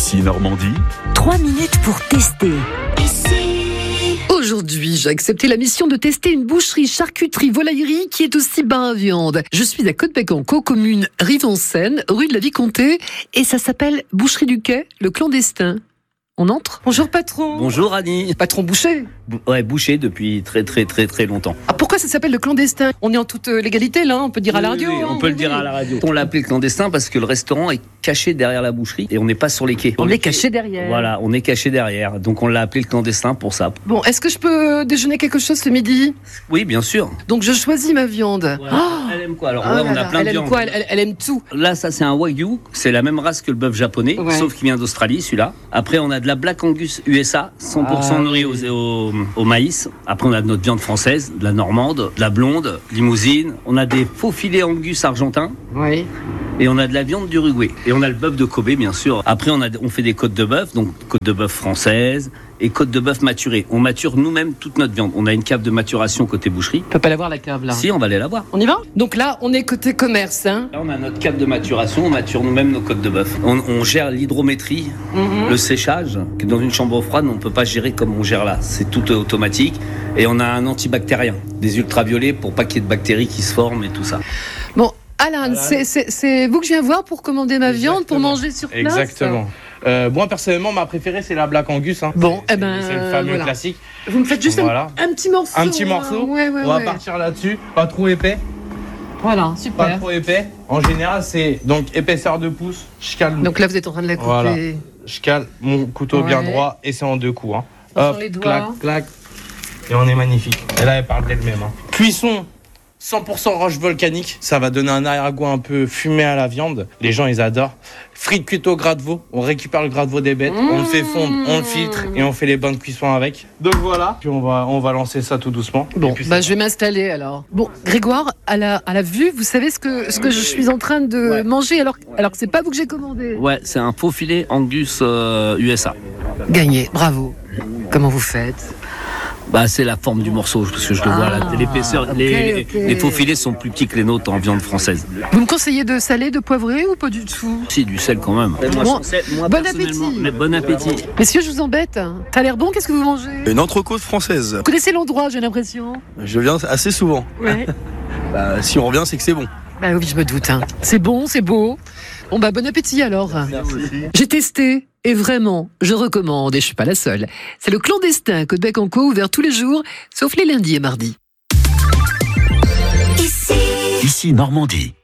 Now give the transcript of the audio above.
Ici Normandie. 3 minutes pour tester. Aujourd'hui, j'ai accepté la mission de tester une boucherie, charcuterie, volaillerie qui est aussi bar à viande. Je suis à Côte-Bec-en-Caux, commune Rive-en-Seine, rue de la Vicomté, et ça s'appelle Boucherie du Quai, le clandestin. On entre ? Bonjour patron. Bonjour Annie. Patron boucher. Boucher depuis très longtemps. Ah, pourquoi ça s'appelle le clandestin ? On est en toute légalité là, on peut dire à la radio. Oui, on peut le dire à la radio. On l'a appelé le clandestin parce que le restaurant est caché derrière la boucherie et on n'est pas sur les quais. On est caché derrière. Voilà, on est caché derrière. Donc on l'a appelé le clandestin pour ça. Bon, est-ce que je peux déjeuner quelque chose ce midi ? Oui, bien sûr. Donc je choisis ma viande. Ouais, elle aime quoi ? Alors là, on a plein de elle viande. aime quoi ? Elle aime tout. Là, ça c'est un Wagyu. C'est la même race que le bœuf japonais, sauf qu'il vient d'Australie, celui-là. Après, on a de la Black Angus USA, 100% nourrie au maïs. Après, on a de notre viande française, de la normande, de la blonde, limousine. On a des faux filets Angus argentins. Oui. Et on a de la viande d'Uruguay. Et on a le bœuf de Kobe, bien sûr. Après, on fait des côtes de bœuf, donc côtes de bœuf françaises et côtes de bœuf maturées. On mature nous-mêmes toute notre viande. On a une cave de maturation côté boucherie. On peut pas l'avoir la cave là. Si, on va aller la voir. On y va ? Donc là, on est côté commerce. Hein. Là, on a notre cave de maturation. On mature nous-mêmes nos côtes de bœuf. On gère l'hydrométrie, le séchage. Que dans une chambre froide, on ne peut pas gérer comme on gère là. C'est tout automatique. Et on a un antibactérien, des ultraviolets pour pas qu'il y ait de bactéries qui se forment et tout ça. Bon, Alan, c'est vous que je viens voir pour commander ma viande, pour manger sur place ? Exactement. Moi, personnellement, ma préférée, c'est la Black Angus. Hein. Bon, c'est le fameux classique. Vous me faites juste un petit morceau. Un petit morceau. Ouais, on va partir là-dessus. Pas trop épais. Voilà, super. Pas trop épais. En général, c'est donc épaisseur de pouce. Je cale. Donc là, vous êtes en train de la couper. Voilà. Je cale mon couteau bien droit et c'est en 2 coups. Hein. Hop, les doigts. clac, clac. Et on est magnifique. Et là, elle parle d'elle-même. Hein. Cuisson 100% roche volcanique. Ça va donner un arrière-goût un peu fumé à la viande. Les gens, ils adorent. Frites cuites au gras de veau. On récupère le gras de veau des bêtes. On le fait fondre, on le filtre et on fait les bains de cuisson avec. Donc voilà. Puis on va lancer ça tout doucement. Bon, je vais m'installer alors. Bon, Grégoire, à la vue, vous savez ce que je suis en train de manger alors que c'est pas vous que j'ai commandé. Ouais, c'est un faux filet Angus USA. Gagné, bravo. Comment vous faites ? C'est la forme du morceau, parce que je le vois là, l'épaisseur. Les faux filets sont plus petits que les nôtres en viande française. Vous me conseillez de saler, de poivrer ou pas du tout ? Si, du sel quand même. Moi, bon appétit. Mais bon appétit. Messieurs, je vous embête. Ça a l'air bon, qu'est-ce que vous mangez ? Une entrecôte française. Vous connaissez l'endroit, j'ai l'impression. Je viens assez souvent. Ouais. Si on revient, c'est que c'est bon. Oui, je me doute. Hein. C'est bon, c'est beau. Bon, bon appétit alors. Merci. J'ai testé et vraiment, je recommande et je suis pas la seule. C'est le clandestin Côte-Bec-en-Caux, ouvert tous les jours, sauf les lundis et mardis. Ici Normandie.